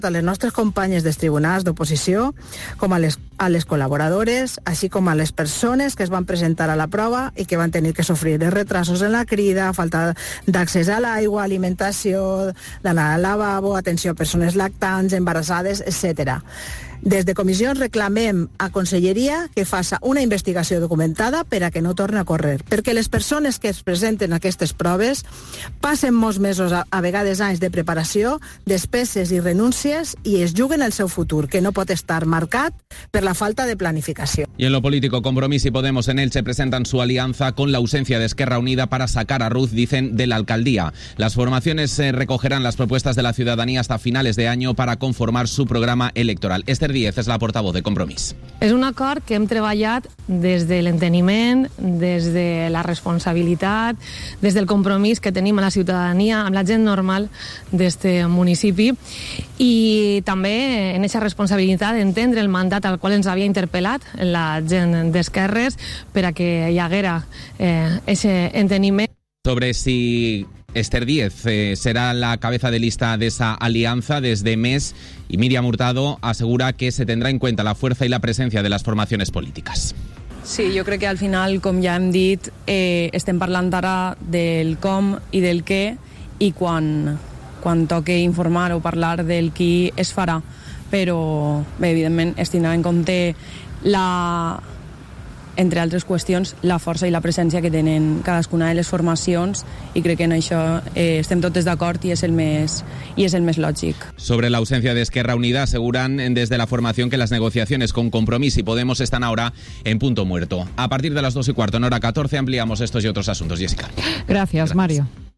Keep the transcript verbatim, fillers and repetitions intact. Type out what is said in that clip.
a les nostres companyes dels tribunals d'oposició, com a les, a les col·laboradores, així com a les persones que es van presentar a la prova i que van tenir que sofrir els retrasos en la crida, falta d'accés a l'aigua, alimentació, d'anar al lavabo, atenció a persones lactants, embarassades, etcètera. Des de comissions reclamem a Conselleria que faça una investigació documentada per a que no torni a córrer, perquè les persones que es presenten a aquestes proves passen molts mesos, a, a vegades anys de preparació, despeses i renúncies i es juguen el seu futur, que no pot estar marcat per la falta de planificació. Y en lo político, Compromís y Podemos en Elche presentan su alianza con la ausencia de Esquerra Unida para sacar a Ruz, dicen, de la alcaldía. Las formaciones eh, recogerán las propuestas de la ciudadanía hasta finales de año para conformar su programa electoral. Esther Díez és la portavoz de Compromís. És un acord que hem treballat des de l'enteniment, des de la responsabilitat, des del compromís que tenim a la ciutadania, amb la gent normal d'este municipi i també en aquesta responsabilitat d'entendre el mandat al qual ens havia interpel·lat la gent d'esquerres per a que hi haguera aquest eh, enteniment. Sobre si Esther Díez eh, será la cabeza de lista de esa alianza desde M E S, y Míriam Hurtado asegura que se tendrá en cuenta la fuerza y la presencia de las formaciones políticas. Sí, jo crec que al final, com ja hem dit, eh, estem parlant ara del com i del què, i quan, quan toque informar o parlar del qui es farà, però bé, evidentment es tindrà en compte la... entre altres qüestions, la força i la presència que tenen cadascuna de les formacions i crec que en això eh, estem totes d'acord i és el més i és el més lògic. Sobre la ausencia de Esquerra Unida aseguran desde la formación que las negociaciones con Compromís y Podemos están ahora en punto muerto. A partir de las dos y cuarto en hora catorce ampliamos estos y otros asuntos. Jessica. Gracias, Gracias. Mario.